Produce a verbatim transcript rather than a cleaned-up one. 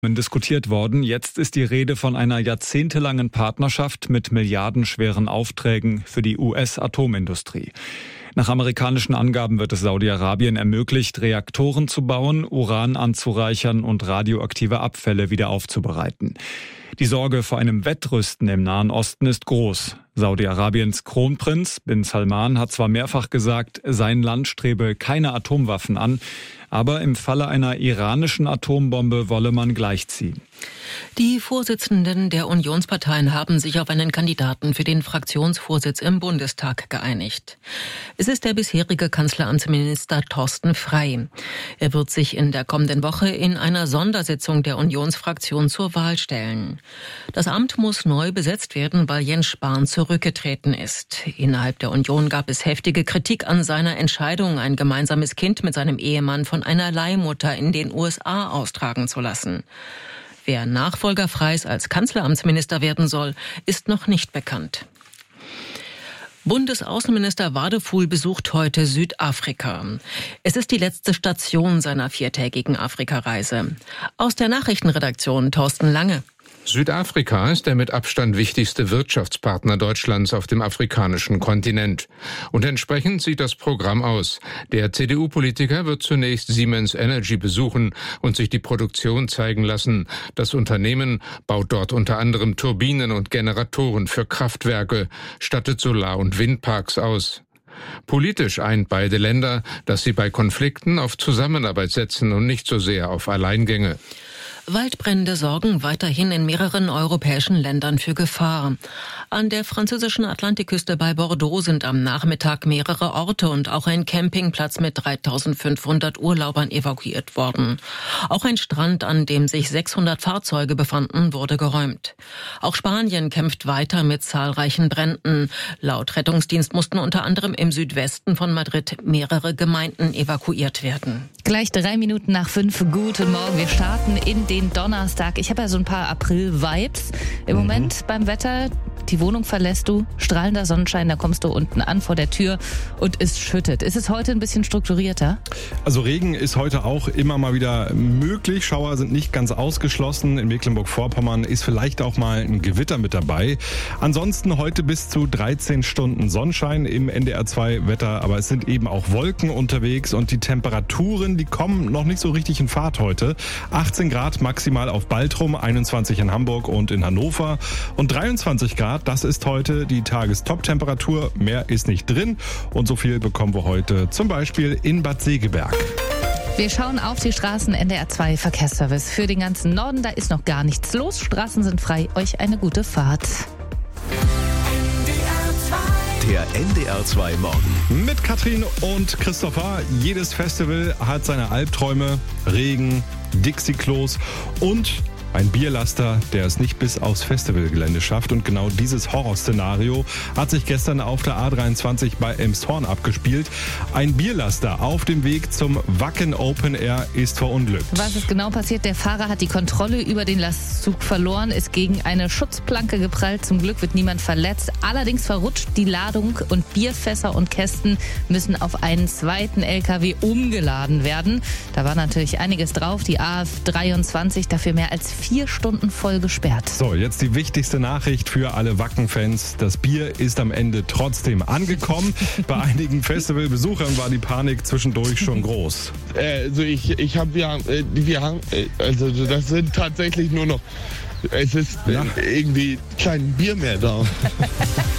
diskutiert worden. Jetzt ist die Rede von einer jahrzehntelangen Partnerschaft mit milliardenschweren Aufträgen für die U S-Atomindustrie. Nach amerikanischen Angaben wird es Saudi-Arabien ermöglicht, Reaktoren zu bauen, Uran anzureichern und radioaktive Abfälle wieder aufzubereiten. Die Sorge vor einem Wettrüsten im Nahen Osten ist groß. Saudi-Arabiens Kronprinz bin Salman hat zwar mehrfach gesagt, sein Land strebe keine Atomwaffen an, aber im Falle einer iranischen Atombombe wolle man gleichziehen. Die Vorsitzenden der Unionsparteien haben sich auf einen Kandidaten für den Fraktionsvorsitz im Bundestag geeinigt. Es ist der bisherige Kanzleramtsminister Thorsten Frey. Er wird sich in der kommenden Woche in einer Sondersitzung der Unionsfraktion zur Wahl stellen. Das Amt muss neu besetzt werden, weil Jens Spahn zurückgetreten ist. Innerhalb der Union gab es heftige Kritik an seiner Entscheidung, ein gemeinsames Kind mit seinem Ehemann von einer Leihmutter in den U S A austragen zu lassen. Wer Nachfolger Freys als Kanzleramtsminister werden soll, ist noch nicht bekannt. Bundesaußenminister Wadefuhl besucht heute Südafrika. Es ist die letzte Station seiner viertägigen Afrikareise. Aus der Nachrichtenredaktion Thorsten Lange. Südafrika ist der mit Abstand wichtigste Wirtschaftspartner Deutschlands auf dem afrikanischen Kontinent. Und entsprechend sieht das Programm aus. Der C D U-Politiker wird zunächst Siemens Energy besuchen und sich die Produktion zeigen lassen. Das Unternehmen baut dort unter anderem Turbinen und Generatoren für Kraftwerke, stattet Solar- und Windparks aus. Politisch eint beide Länder, dass sie bei Konflikten auf Zusammenarbeit setzen und nicht so sehr auf Alleingänge. Waldbrände sorgen weiterhin in mehreren europäischen Ländern für Gefahr. An der französischen Atlantikküste bei Bordeaux sind am Nachmittag mehrere Orte und auch ein Campingplatz mit dreitausendfünfhundert Urlaubern evakuiert worden. Auch ein Strand, an dem sich sechshundert Fahrzeuge befanden, wurde geräumt. Auch Spanien kämpft weiter mit zahlreichen Bränden. Laut Rettungsdienst mussten unter anderem im Südwesten von Madrid mehrere Gemeinden evakuiert werden. Gleich drei Minuten nach fünf. Guten Morgen. Wir starten in den Donnerstag. Ich habe ja so ein paar April-Vibes. Im mhm. Moment beim Wetter, die Wohnung verlässt du, strahlender Sonnenschein, da kommst du unten an vor der Tür und es schüttet. Ist es heute ein bisschen strukturierter? Also Regen ist heute auch immer mal wieder möglich. Schauer sind nicht ganz ausgeschlossen. In Mecklenburg-Vorpommern ist vielleicht auch mal ein Gewitter mit dabei. Ansonsten heute bis zu dreizehn Stunden Sonnenschein im N D R zwei Wetter, aber es sind eben auch Wolken unterwegs und die Temperaturen, die kommen noch nicht so richtig in Fahrt heute. achtzehn Grad maximal auf Baltrum, einundzwanzig in Hamburg und in Hannover und dreiundzwanzig Grad, das ist heute die Tagestop-Temperatur. Mehr ist nicht drin und so viel bekommen wir heute zum Beispiel in Bad Segeberg. Wir schauen auf die Straßen. N D R zwei Verkehrsservice für den ganzen Norden. Da ist noch gar nichts los. Straßen sind frei. Euch eine gute Fahrt. Der N D R zwei Morgen. Mit Katrin und Christopher. Jedes Festival hat seine Albträume. Regen, Dixie-Klos und ein Bierlaster, der es nicht bis aufs Festivalgelände schafft. Und genau dieses Horrorszenario hat sich gestern auf der A dreiundzwanzig bei Elmshorn abgespielt. Ein Bierlaster auf dem Weg zum Wacken Open Air ist verunglückt. Was ist genau passiert? Der Fahrer hat die Kontrolle über den Lastzug verloren, ist gegen eine Schutzplanke geprallt. Zum Glück wird niemand verletzt. Allerdings verrutscht die Ladung und Bierfässer und Kästen müssen auf einen zweiten L K W umgeladen werden. Da war natürlich einiges drauf. Die A dreiundzwanzig dafür mehr als vier Stunden voll gesperrt. So, jetzt die wichtigste Nachricht für alle Wacken-Fans. Das Bier ist am Ende trotzdem angekommen. Bei einigen Festivalbesuchern war die Panik zwischendurch schon groß. Also ich, ich habe ja, wir haben, also das sind tatsächlich nur noch, es ist ja. irgendwie kein Bier mehr da.